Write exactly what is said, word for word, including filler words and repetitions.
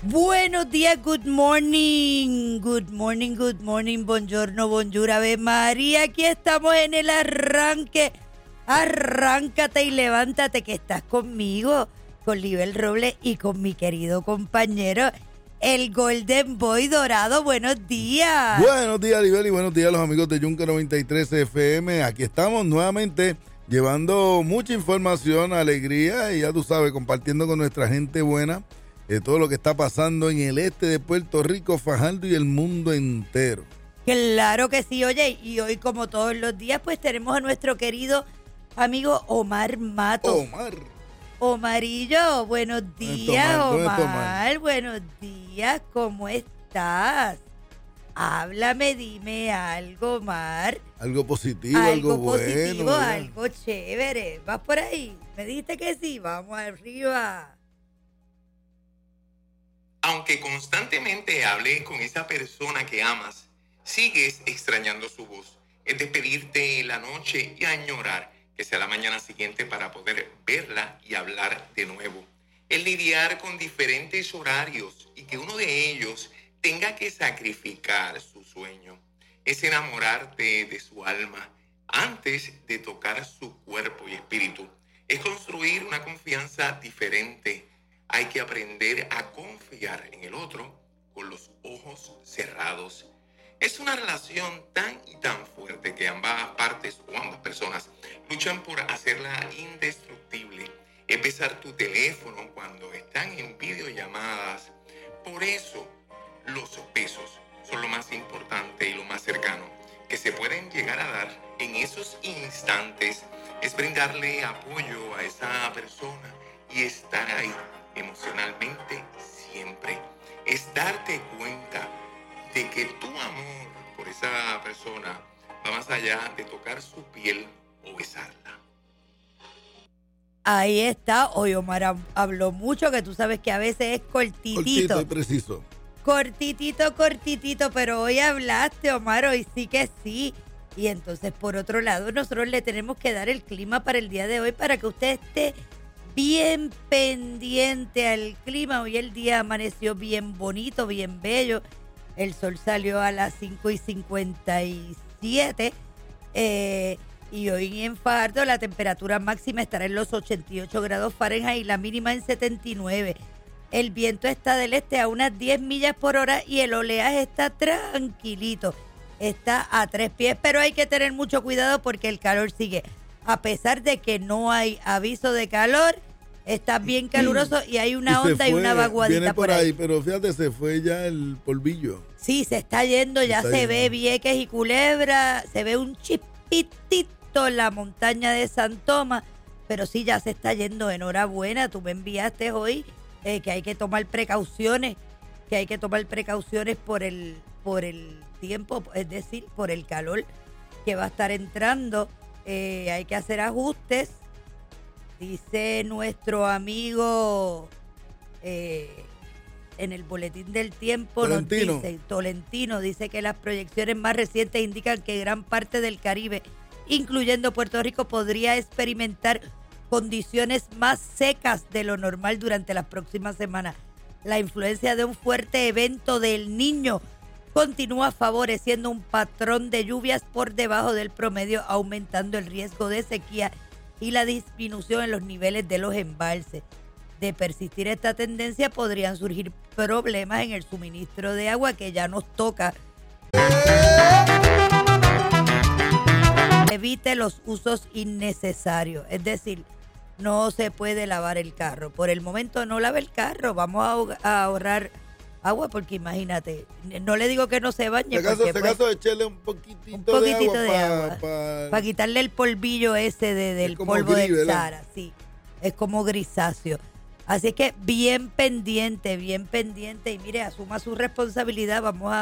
Buenos días, good morning, good morning, good morning, buongiorno, bonjour, ave María, aquí estamos en el arranque, arráncate y levántate que estás conmigo, con Libel Robles y con mi querido compañero, el Golden Boy Dorado. Buenos días. Buenos días, Libel, y buenos días a los amigos de Yunca noventa y tres F M, aquí estamos nuevamente llevando mucha información, alegría y ya tú sabes, compartiendo con nuestra gente buena de todo lo que está pasando en el este de Puerto Rico, Fajardo y el mundo entero. Claro que sí, oye, y hoy como todos los días pues tenemos a nuestro querido amigo Omar Matos. Omar. Omarillo, buenos días, Omar, Omar? Omar. Buenos días, ¿cómo estás? Háblame, dime algo, Omar. Algo positivo, algo, algo positivo, bueno. algo chévere. ¿Vas por ahí? ¿Me dijiste que sí? Vamos arriba. Aunque constantemente hables con esa persona que amas, sigues extrañando su voz. Es despedirte en la noche y añorar que sea la mañana siguiente para poder verla y hablar de nuevo. Es lidiar con diferentes horarios y que uno de ellos tenga que sacrificar su sueño. Es enamorarte de su alma antes de tocar su cuerpo y espíritu. Es construir una confianza diferente. Hay que aprender a confiar en el otro con los ojos cerrados. Es una relación tan y tan fuerte que ambas partes o ambas personas luchan por hacerla indestructible. Es besar tu teléfono cuando están en videollamadas. Por eso, los besos son lo más importante y lo más cercano que se pueden llegar a dar en esos instantes. Es brindarle apoyo a esa persona y estar ahí emocionalmente siempre. Es darte cuenta de que tu amor por esa persona va más allá de tocar su piel o besarla. Ahí está. Hoy Omar habló mucho, que tú sabes que a veces es cortitito. Cortito y preciso. Cortitito, cortitito, pero hoy hablaste, Omar, hoy sí que sí. Y entonces, por otro lado, nosotros le tenemos que dar el clima para el día de hoy para que usted esté bien pendiente al clima. Hoy el día amaneció bien bonito, bien bello. El sol salió a las cinco y cincuenta y siete. Eh, y hoy en Fajardo la temperatura máxima estará en los ochenta y ocho grados Fahrenheit y la mínima en setenta y nueve. El viento está del este a unas diez millas por hora y el oleaje está tranquilito. Está a tres pies, pero hay que tener mucho cuidado porque el calor sigue. A pesar de que no hay aviso de calor, está bien caluroso y hay una y onda fue, y una vaguadita viene por por ahí. ahí. Pero fíjate, se fue ya el polvillo. Sí, se está yendo, ya está se yendo. ve Vieques y Culebra, se ve un chispitito en la montaña de San Tomás, pero sí, ya se está yendo. Enhorabuena, tú me enviaste hoy eh, que hay que tomar precauciones, que hay que tomar precauciones por el, por el tiempo, es decir, por el calor que va a estar entrando. Eh, hay que hacer ajustes. Dice nuestro amigo eh, en el boletín del tiempo, Tolentino. nos dice, Tolentino, dice que las proyecciones más recientes indican que gran parte del Caribe, incluyendo Puerto Rico, podría experimentar condiciones más secas de lo normal durante las próximas semanas. La influencia de un fuerte evento del Niño continúa favoreciendo un patrón de lluvias por debajo del promedio, aumentando el riesgo de sequía y la disminución en los niveles de los embalses. De persistir esta tendencia, podrían surgir problemas en el suministro de agua que ya nos toca. Evite los usos innecesarios, es decir, no se puede lavar el carro. Por el momento no lave el carro, vamos a, ahog- a ahorrar agua porque imagínate, no le digo que no se bañe. Si acaso, porque, si pues, acaso echarle un poquitito, un poquitito de de agua agua para para quitarle el polvillo ese de, del como polvo gris, del ¿verdad? Sahara, sí, es como grisáceo. Así que bien pendiente, bien pendiente y mire, asuma su responsabilidad, vamos a